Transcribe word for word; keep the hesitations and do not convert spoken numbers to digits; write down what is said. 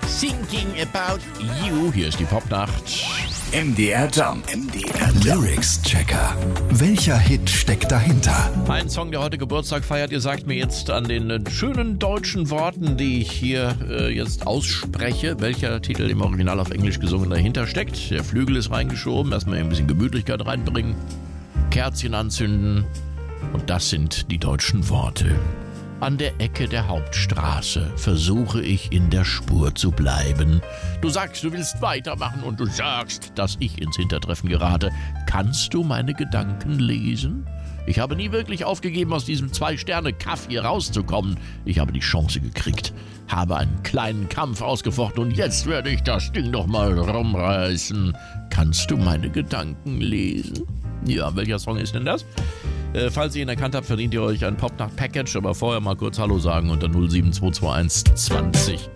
Thinking About You. Hier ist die Popnacht. M D R Jump. M D R Lyrics Checker. Welcher Hit steckt dahinter? Ein Song, der heute Geburtstag feiert. Ihr sagt mir jetzt an den äh, schönen deutschen Worten, die ich hier äh, jetzt ausspreche, welcher Titel im Original auf Englisch gesungen dahinter steckt. Der Flügel ist reingeschoben. Erstmal ein bisschen Gemütlichkeit reinbringen. Kerzchen anzünden. Und das sind die deutschen Worte. An der Ecke der Hauptstraße versuche ich in der Spur zu bleiben. Du sagst, du willst weitermachen und du sagst, dass ich ins Hintertreffen gerate. Kannst du meine Gedanken lesen? Ich habe nie wirklich aufgegeben, aus diesem Zwei-Sterne-Kaff hier rauszukommen. Ich habe die Chance gekriegt, habe einen kleinen Kampf ausgefochten und jetzt werde ich das Ding doch mal rumreißen. Kannst du meine Gedanken lesen? Ja, welcher Song ist denn das? Äh, falls ihr ihn erkannt habt, verdient ihr euch ein Popnacht-Package, aber vorher mal kurz Hallo sagen unter null sieben zwei zwei eins zwanzig